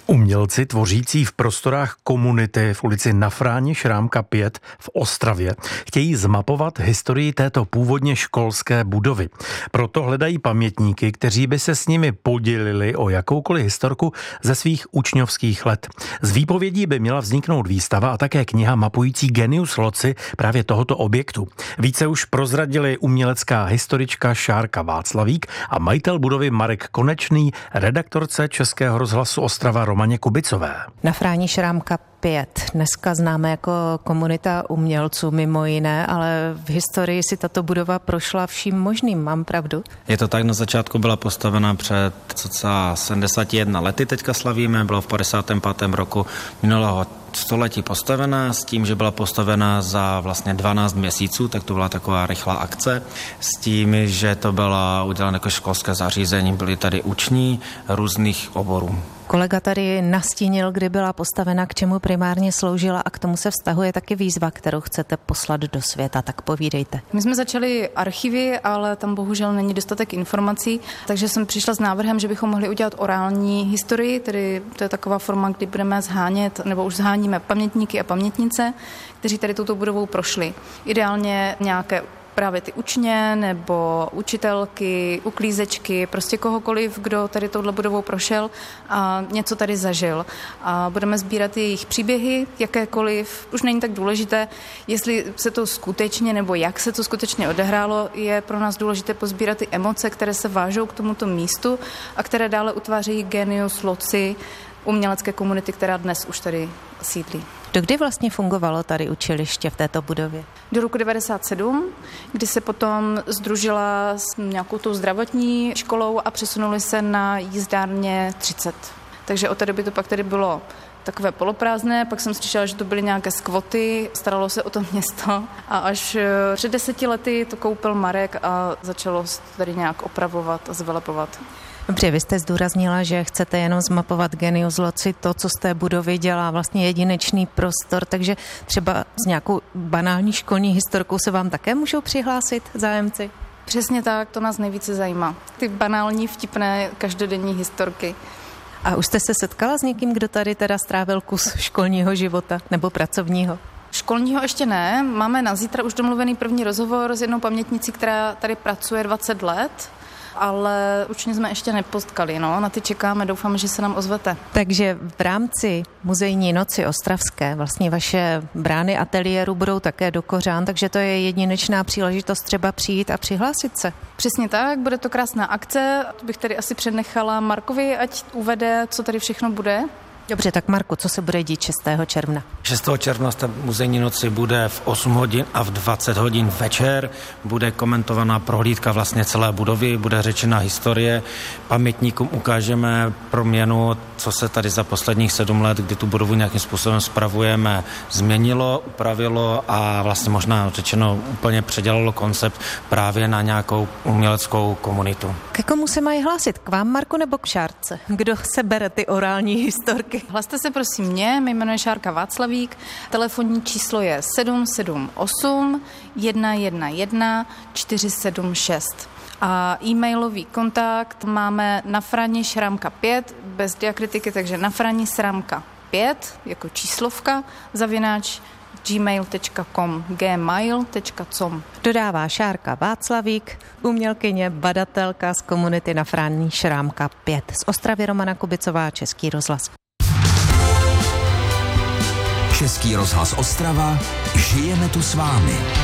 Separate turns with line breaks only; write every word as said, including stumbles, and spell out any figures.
Umělci tvořící v prostorách komunity v ulici Na Fráni Šrámka pět v Ostravě chtějí zmapovat historii této původně školské budovy. Proto hledají pamětníky, kteří by se s nimi podělili o jakoukoliv historku ze svých učňovských let. Z výpovědí by měla vzniknout výstava a také kniha mapující genius loci právě tohoto objektu. Více už prozradili umělecká historička Šárka Václavík a majitel budovy Marek Konečný, redaktorce Českého rozhlasu Ostrava Romaně Kubicové.
Na Fráni Šrámka pět, dneska známe jako komunita umělců mimo jiné, ale v historii si tato budova prošla vším možným, mám pravdu?
Je to tak, na začátku byla postavena před cca sedmdesáti jedna lety, teďka slavíme, bylo v padesátém pátém roku minulého století postavená, s tím, že byla postavena za vlastně dvanáct měsíců, tak to byla taková rychlá akce, s tím, že to byla udělána jako školské zařízení, byly tady uční různých oborů.
Kolega tady nastínil, kdy byla postavena, k čemu primárně sloužila a k tomu se vztahuje taky výzva, kterou chcete poslat do světa, tak povídejte.
My jsme začali archivy, ale tam bohužel není dostatek informací, takže jsem přišla s návrhem, že bychom mohli udělat orální historii, tedy to je taková forma, kdy budeme zhánět, nebo už zháníme pamětníky a pamětnice, kteří tady touto budovou prošli. Ideálně nějaké právě ty učně nebo učitelky, uklízečky, prostě kohokoliv, kdo tady touhle budovou prošel a něco tady zažil. A budeme sbírat jejich příběhy, jakékoliv. Už není tak důležité, jestli se to skutečně nebo jak se to skutečně odehrálo, je pro nás důležité pozbírat ty emoce, které se vážou k tomuto místu a které dále utvářejí genius loci umělecké komunity, která dnes už tady sídlí.
Dokdy vlastně fungovalo tady učiliště v této budově?
Do roku devadesát sedm, kdy se potom sdružila s nějakou tou zdravotní školou a přesunuli se na jízdárně třicet. Takže od té doby to pak tady bylo takové poloprázdné, pak jsem slyšela, že to byly nějaké skvoty, staralo se o to město a až před deseti lety to koupil Marek a začalo se tady nějak opravovat a zvelepovat.
Dobře, vy jste zdůraznila, že chcete jenom zmapovat genius loci, to, co z té budovy dělá vlastně jedinečný prostor, takže třeba s nějakou banální školní historkou se vám také můžou přihlásit zájemci?
Přesně tak, to nás nejvíce zajímá. Ty banální, vtipné, každodenní historky.
A už jste se setkala s někým, kdo tady teda strávil kus školního života nebo pracovního?
Školního ještě ne. Máme na zítra už domluvený první rozhovor s jednou pamětnicí, která tady pracuje dvacet let, ale určitě jsme ještě nepotkali, no, na ty čekáme, doufám, že se nám ozvete.
Takže v rámci muzejní noci ostravské vlastně vaše brány ateliéru budou také do kořán, takže to je jedinečná příležitost třeba přijít a přihlásit se.
Přesně tak, bude to krásná akce, to bych tady asi přednechala Markovi, ať uvede, co tady všechno bude.
Dobře, tak Marku, co se bude dít šestého června?
šestého června v té muzejní noci bude v osm hodin a v dvacet hodin večer. Bude komentovaná prohlídka vlastně celé budovy, bude řečena historie. Pamětníkům ukážeme proměnu, co se tady za posledních sedm let, kdy tu budovu nějakým způsobem spravujeme, změnilo, upravilo a vlastně možná řečeno úplně předělalo koncept právě na nějakou uměleckou komunitu.
Ke komu se mají hlásit? K vám, Marku, nebo k Šárce? Kdo se bere ty orální historky?
Hlaste se prosím mě, mě jmenuje Šárka Václavík, telefonní číslo je sedm sedm osm jedna jedna jedna čtyři sedm šest a e-mailový kontakt máme na Fráni Šrámka pět, bez diakritiky, takže na Fráni Šrámka pět, jako číslovka, zavináč gmail tečka com, gmail tečka com.
Dodává Šárka Václavík, umělkyně, badatelka z komunity Na Fráni Šrámka pět. Z Ostravy Romana Kubicová, Český rozhlas.
Český rozhlas Ostrava, žijeme tu s vámi.